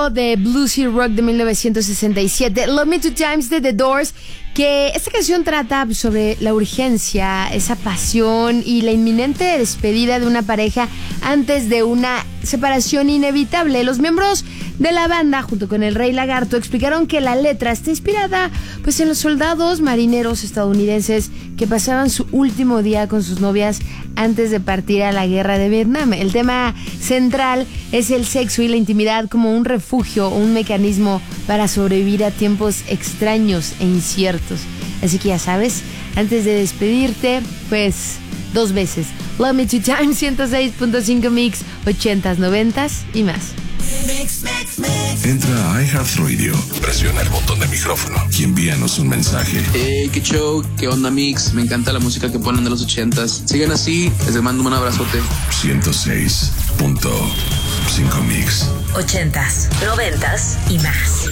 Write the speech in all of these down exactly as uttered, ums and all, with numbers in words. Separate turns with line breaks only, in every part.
clásico de blues y rock de mil novecientos sesenta y siete, Love Me Two Times de The Doors, que esta canción trata sobre la urgencia, esa pasión y la inminente despedida de una pareja antes de una separación inevitable. Los miembros de la banda, junto con el Rey Lagarto, explicaron que la letra está inspirada pues en los soldados marineros estadounidenses que pasaban su último día con sus novias antes de partir a la guerra de Vietnam. El tema central es el sexo y la intimidad como un refugio o un mecanismo para sobrevivir a tiempos extraños e inciertos. Así que ya sabes, antes de despedirte, pues dos veces Love Me Two Times, ciento seis punto cinco Mix, ochentas, noventas y más.
Entra a iHeartRadio, presiona el botón de micrófono y envíanos un mensaje.
Hey, qué show, qué onda, Mix. Me encanta la música que ponen de los ochentas. Sigan así, les mando un abrazote.
ciento seis punto cinco Mix.
Ochentas, noventas y más.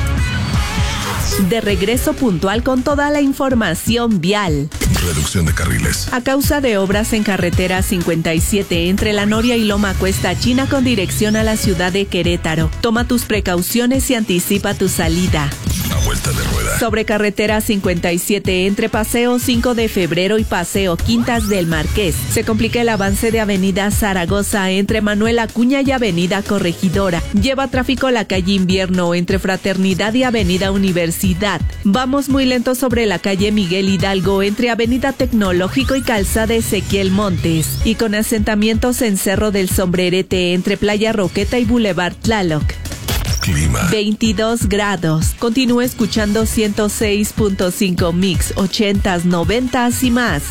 De regreso puntual con toda la información vial.
Reducción de carriles.
A causa de obras en carretera cincuenta y siete entre La Noria y Loma Cuesta China con dirección a la ciudad de Querétaro. Toma tus precauciones y anticipa tu salida.
A vuelta de rueda.
Sobre carretera cincuenta y siete entre Paseo cinco de febrero y Paseo Quintas del Marqués. Se complica el avance de Avenida Zaragoza entre Manuel Acuña y Avenida Corregidora. Lleva tráfico la calle Invierno entre Fraternidad y Avenida Universidad. Vamos muy lento sobre la calle Miguel Hidalgo entre Avenida Tecnológico y Calzada Ezequiel Montes. Y con asentamientos en Cerro del Sombrerete entre Playa Roqueta y Boulevard Tlaloc.
Clima.
veintidós grados. Continúa escuchando ciento seis punto cinco Mix, ochentas, noventas y más.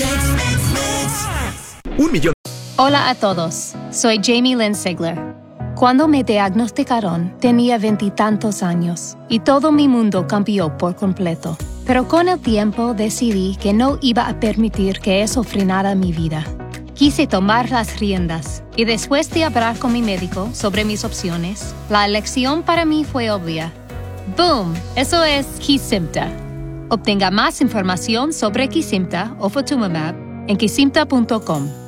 Un millón.
Hola a todos, soy Jamie Lynn Sigler. Cuando me diagnosticaron, tenía veintitantos años y todo mi mundo cambió por completo. Pero con el tiempo decidí que no iba a permitir que eso frenara mi vida. Quise tomar las riendas y después de hablar con mi médico sobre mis opciones, la elección para mí fue obvia. ¡Boom! Eso es Kesimpta. Obtenga más información sobre Kesimpta o Ofatumumab en kesimpta punto com.